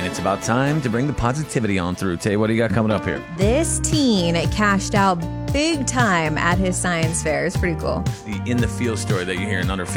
and it's about time to bring the positivity on through. Tay, what do you got coming up here? This teen cashed out big time at his science fair. It's pretty cool. The in the field story that you're hearing under